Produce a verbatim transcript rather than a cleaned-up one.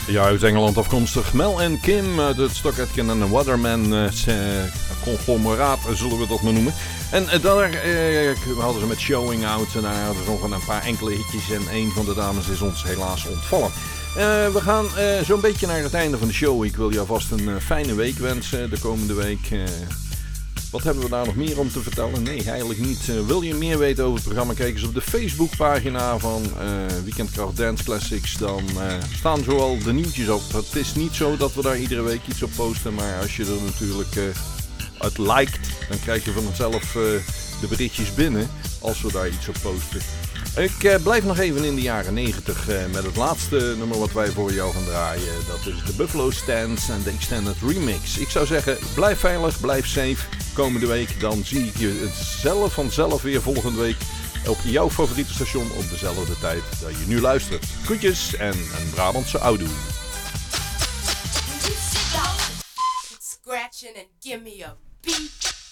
Ja, uit Engeland afkomstig. Mel en Kim uit het Stock Aitken en Waterman uh, conglomeraat, zullen we dat maar noemen. En uh, daar uh, hadden ze met Showing Out en daar hadden ze nog een paar enkele hitjes en een van de dames is ons helaas ontvallen. Uh, we gaan uh, zo'n beetje naar het einde van de show. Ik wil je alvast een uh, fijne week wensen de komende week. Uh, Wat hebben we daar nog meer om te vertellen? Nee, eigenlijk niet. Uh, wil je meer weten over het programma? Kijk eens op de Facebookpagina van uh, Weekendkracht Dance Classics. Dan uh, staan zowel de nieuwtjes op. Het is niet zo dat we daar iedere week iets op posten. Maar als je er natuurlijk uh, het liked, dan krijg je vanzelf uh, de berichtjes binnen als we daar iets op posten. Ik uh, blijf nog even in de jaren negentig uh, met het laatste nummer wat wij voor jou gaan draaien. Dat is de Buffalo Stance en de Extended Remix. Ik zou zeggen, blijf veilig, blijf safe. Komende week dan zie ik je zelf vanzelf weer volgende week op jouw favoriete station op dezelfde tijd dat je nu luistert. Groetjes en een Brabantse oudoe. Scratching and give me a beat.